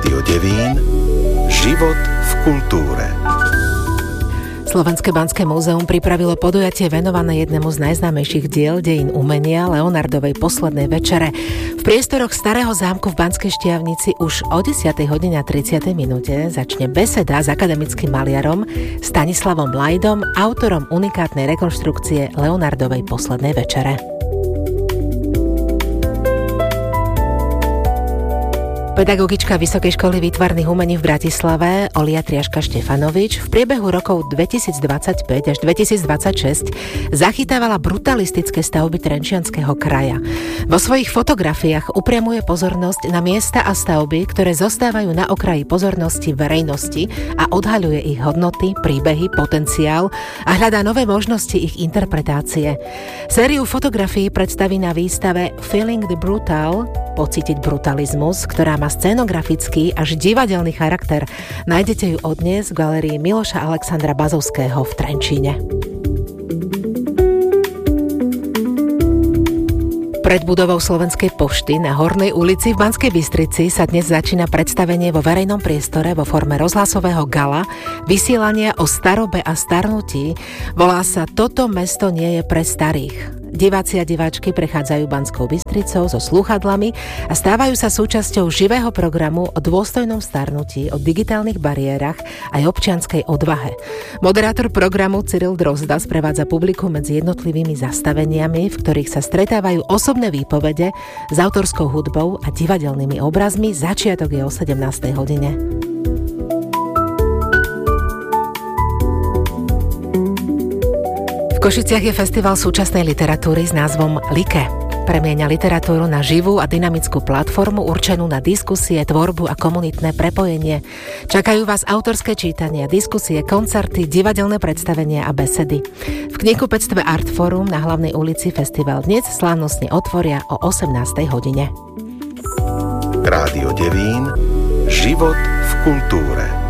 Rádio Devín. Život v kultúre. Slovenské banské múzeum pripravilo podujatie venované jednému z najznámejších diel dejín umenia, Leonardovej Poslednej večere. V priestoroch Starého zámku v Banskej Štiavnici už o 10:30 začne beseda s akademickým maliarom Stanislavom Lajdom, autorom unikátnej rekonštrukcie Leonardovej Poslednej večere. Pedagogička Vysokej školy výtvarných umení v Bratislave Olia Triaška-Štefanovič v priebehu rokov 2025 až 2026 zachytávala brutalistické stavby Trenčianskeho kraja. Vo svojich fotografiách upriamuje pozornosť na miesta a stavby, ktoré zostávajú na okraji pozornosti verejnosti a odhaľuje ich hodnoty, príbehy, potenciál a hľadá nové možnosti ich interpretácie. Sériu fotografií predstaví na výstave Feeling the Brutal, pocítiť brutalizmus, ktorá má scénografický až divadelný charakter. Nájdete ju od dnes v galérii Miloša Alexandra Bazovského v Trenčíne. Pred budovou Slovenskej pošty na Hornej ulici v Banskej Bystrici sa dnes začína predstavenie vo verejnom priestore vo forme rozhlasového gala, vysielania o starobe a starnutí. Volá sa Toto mesto nie je pre starých. Diváci a diváčky prechádzajú Banskou Bystricou so slúchadlami a stávajú sa súčasťou živého programu o dôstojnom starnutí, o digitálnych bariérach aj občianskej odvahe. Moderátor programu Cyril Drozda sprevádza publikum medzi jednotlivými zastaveniami, v ktorých sa stretávajú osobné výpovede s autorskou hudbou a divadelnými obrazmi. Začiatok je o 17. hodine. V Košiciach je festival súčasnej literatúry s názvom Like. Premieňa literatúru na živú a dynamickú platformu určenú na diskusie, tvorbu a komunitné prepojenie. Čakajú vás autorské čítania, diskusie, koncerty, divadelné predstavenia a besedy. V knihkupectve Artforum na Hlavnej ulici festival dnes slávnostne otvoria o 18. hodine. Rádio Devín. Život v kultúre.